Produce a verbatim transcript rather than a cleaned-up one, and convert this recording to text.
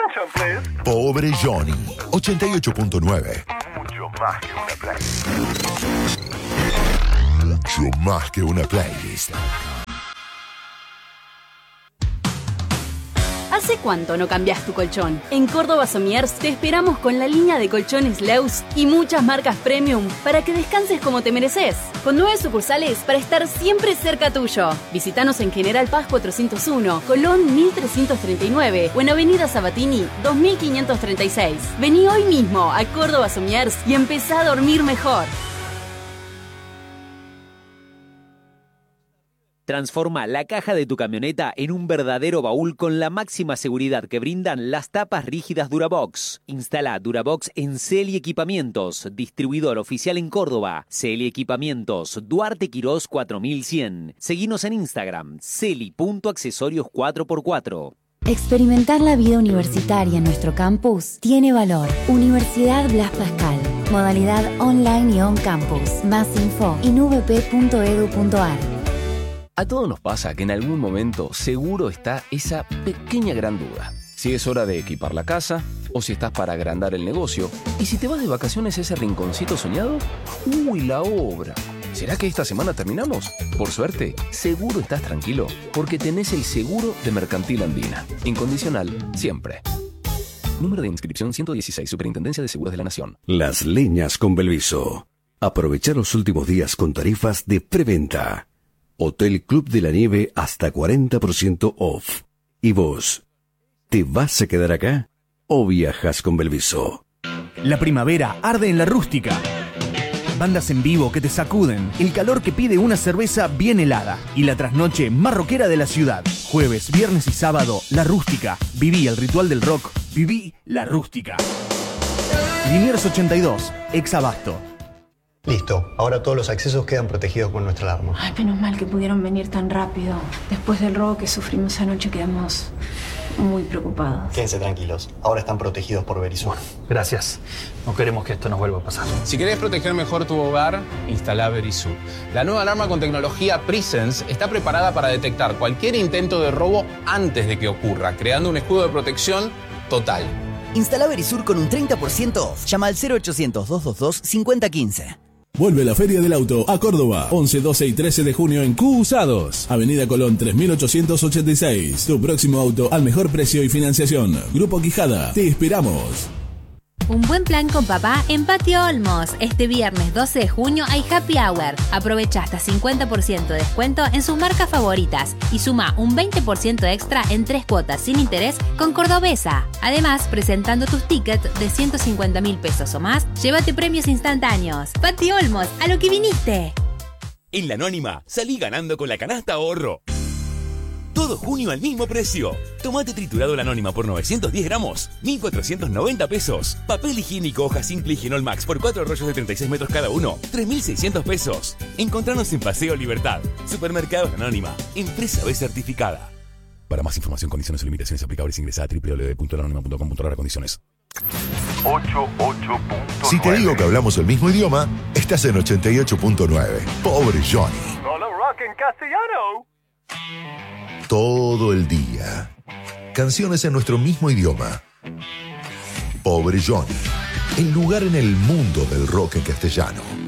Attention, please. Pobre Johnny, ochenta y ocho punto nueve. Mucho más que una playlist. Mucho más que una playlist. ¿Hace cuánto no cambias tu colchón? En Córdoba Somiers te esperamos con la línea de colchones Leus y muchas marcas premium para que descanses como te mereces. Con nueve sucursales para estar siempre cerca tuyo. Visítanos en General Paz cuatrocientos uno, Colón mil trescientos treinta y nueve o en Avenida Sabatini dos mil quinientos treinta y seis. Vení hoy mismo a Córdoba Somiers y empezá a dormir mejor. Transforma la caja de tu camioneta en un verdadero baúl con la máxima seguridad que brindan las tapas rígidas Durabox. Instala Durabox en Celi Equipamientos, distribuidor oficial en Córdoba. Celi Equipamientos, Duarte Quirós cuatro mil cien. Seguinos en Instagram, celi punto accesorios cuatro por cuatro. Experimentar la vida universitaria en nuestro campus tiene valor. Universidad Blas Pascal. Modalidad online y on campus. Más info en u v p punto e d u punto a r. A todos nos pasa que en algún momento seguro está esa pequeña gran duda. Si es hora de equipar la casa o si estás para agrandar el negocio. ¿Y si te vas de vacaciones a ese rinconcito soñado? ¡Uy, la obra! ¿Será que esta semana terminamos? Por suerte, seguro estás tranquilo porque tenés el seguro de Mercantil Andina. Incondicional, siempre. Número de inscripción ciento dieciséis, Superintendencia de Seguros de la Nación. Las Leñas con Belviso. Aprovechar los últimos días con tarifas de preventa. Hotel Club de la Nieve hasta cuarenta por ciento off. ¿Y vos? ¿Te vas a quedar acá o viajas con Belviso? La primavera arde en La Rústica. Bandas en vivo que te sacuden, el calor que pide una cerveza bien helada y la trasnoche más rockera de la ciudad. Jueves, viernes y sábado, La Rústica. Viví el ritual del rock. Viví La Rústica. Liniers ochenta y dos, ex Abasto. Listo, ahora todos los accesos quedan protegidos con nuestra alarma. Ay, menos mal que pudieron venir tan rápido. Después del robo que sufrimos anoche quedamos muy preocupados. Quédense tranquilos, ahora están protegidos por Verisur. Gracias, no queremos que esto nos vuelva a pasar. Si querés proteger mejor tu hogar, instala Verisur. La nueva alarma con tecnología Presence está preparada para detectar cualquier intento de robo antes de que ocurra, creando un escudo de protección total. Instala Verisur con un treinta por ciento off. Llama al cero ochocientos, doscientos veintidós, cincuenta quince. Vuelve la Feria del Auto a Córdoba, once, doce y trece de junio en Q Usados, Avenida Colón tres mil ochocientos ochenta y seis. Tu próximo auto al mejor precio y financiación. Grupo Quijada, te esperamos. Un buen plan con papá en Patio Olmos. Este viernes doce de junio hay Happy Hour. Aprovecha hasta cincuenta por ciento de descuento en sus marcas favoritas y suma un veinte por ciento extra en tres cuotas sin interés con Cordobesa. Además, presentando tus tickets de ciento cincuenta mil pesos o más, llévate premios instantáneos. Patio Olmos, a lo que viniste. En la Anónima, salí ganando con la canasta ahorro. Todo junio al mismo precio. Tomate triturado La Anónima por novecientos diez gramos, mil cuatrocientos noventa pesos. Papel higiénico hoja simple y Genol Max por cuatro rollos de treinta y seis metros cada uno, tres mil seiscientos pesos. Encontranos en Paseo Libertad. Supermercados La Anónima. Empresa B certificada. Para más información, condiciones y limitaciones aplicables, ingresa a doble u doble u doble u punto la anónima punto com punto a r condiciones. ochenta y ocho punto nueve. Si te digo que hablamos el mismo idioma, estás en ochenta y ocho punto nueve. Pobre Johnny. Solo rock en castellano. Todo el día. Canciones en nuestro mismo idioma. Pobre Johnny. El lugar en el mundo del rock en castellano.